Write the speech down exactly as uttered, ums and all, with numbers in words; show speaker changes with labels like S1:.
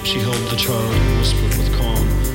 S1: She held the child and whispered with calm,